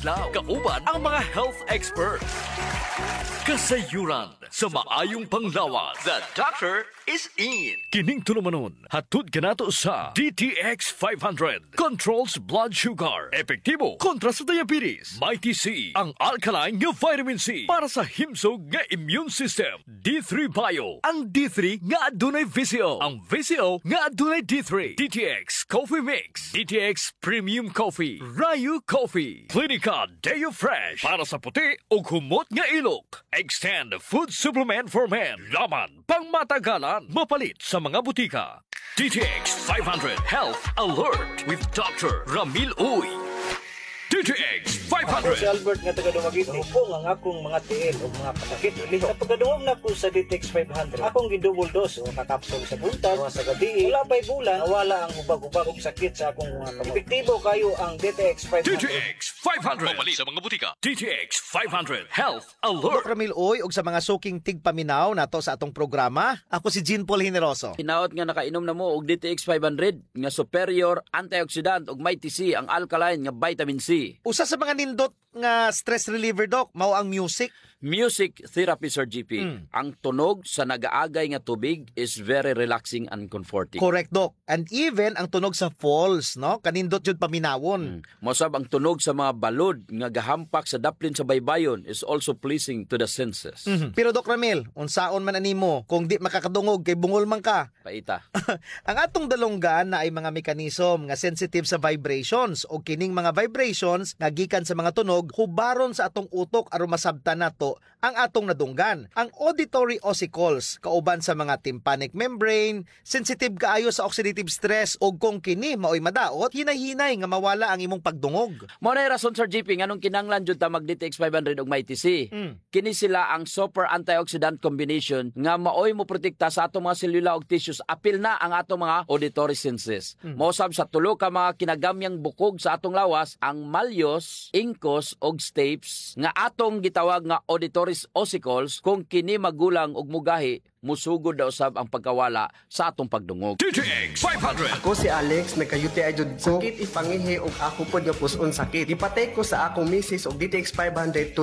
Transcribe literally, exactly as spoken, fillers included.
adlaw kauban ang mga health expert. Kasayuran sa maayong panglawas. The doctor is in. Kining tulumanon, hatod ka nato sa D T X five hundred. Controls blood sugar. Epektibo kontra sa diabetes. Mighty C, ang alkaline nga vitamin C para sa himsog nga immune system. D three Bio, ang D three nga adunay V C O. Ang V C O nga adunay D three. D T X Coffee Mix. D T X Premium Coffee. Rayu Coffee. Clinica Deo Fresh para sa puti o humot nga ilok. Extend Food Supplement for Men. Laman pang matagalan. Mapalit sa mga butika. D T X five hundred Health Alert with Doctor Ramil Uy. D T X five hundred. Ako si Albert nga taga Dumaguete. Hupong ang akong mga tiil o mga pasakit. Liho. Sa pagkaduwag na ko sa D T X five hundred, akong gidouble dose o kakapsol sa buntag o sa gabi. Wala pa'y bulan, nawala ang hubag-hubag o sakit sa akong mga kamot. Epektibo kayo ang D T X five hundred. D T X five hundred. Mapalit sa mga butika. D T X five hundred Health Alert. Ramil Oy og sa mga suking tigpaminaw nato sa atong programa. Ako si Jean Paul Generoso. Hinaot nga nakainom na mo og D T X five hundred nga superior antioxidant og Mighty C ang alkaline nga vitamin C. Usa sa mga nindot nga stress reliever doc mao ang music. Music therapy, Sir G P. Mm. Ang tunog sa nagaagay nga tubig is very relaxing and comforting. Correct doc. And even ang tunog sa falls, no? Kanindot jud paminawon. Mm. Mosab ang tunog sa mga balod nga gahampak sa daplin sa baybayon is also pleasing to the senses. Mhm. Pero Doc Ramil, unsaon man animo kung di makakadungog kay bungol man ka? Paita. Ang atong dalonggan na ay mga mekanism nga sensitive sa vibrations o kining mga vibrations nga gikan sa mga tunog hubaron sa atong utok aron masabtan nato ang atong nadunggan. Ang auditory ossicles kauban sa mga tympanic membrane, sensitive kaayo sa oxidative stress o kung kini maoy madaot, hinay-hinay nga mawala ang imong pagdungog. Mao na rason, Sir G P, nganong kinanglan jud ta mag D T X five hundred og Mighty C. Mm. Kini sila ang super antioxidant combination nga maoy mo protekta sa atong mga selula og tissues apil na ang atong mga auditory senses. Mm. Mosab sa tulo ka mga kinagamyang bukog sa atong lawas, ang malleus, incus og stapes nga atong gitawag nga auditory ossicles kung kini magulang og mugahi musugod daw sab ang pagkawala sa atong pagdungog. D T X five hundred. Ako si Alex, nagkayuti ay jud ko. Sakit ipangihi og ako pod nga puson sakit. Ipatay ko sa akong misis og D T X five hundred